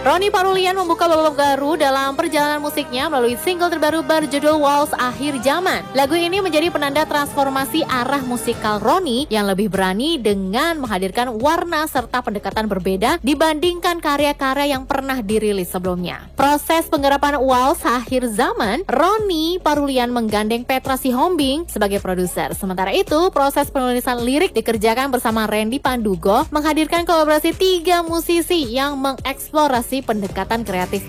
Ronny Parulian membuka babak baru dalam perjalanan musiknya melalui single terbaru berjudul Waltz Akhir Zaman. Lagu ini menjadi penanda transformasi arah musikal Ronny yang lebih berani dengan menghadirkan warna serta pendekatan berbeda dibandingkan karya-karya yang pernah dirilis sebelumnya. Proses penggarapan Waltz Akhir Zaman, Ronny Parulian menggandeng Petra Sihombing sebagai produser. Sementara itu, proses penulisan lirik dikerjakan bersama Randy Pandugo, menghadirkan kolaborasi 3 musisi yang mengeksplorasi pendekatan kreatif